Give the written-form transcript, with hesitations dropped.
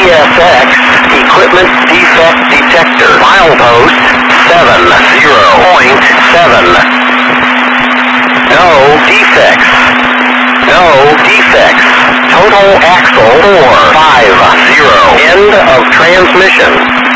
CSX Equipment Defect Detector. Milepost 70.7. No defects. No defects. Total axle 450. End of transmission.